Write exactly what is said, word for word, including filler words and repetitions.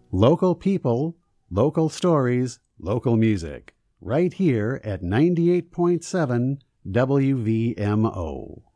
Local people, local stories, local music. Right here at ninety-eight point seven W V M O.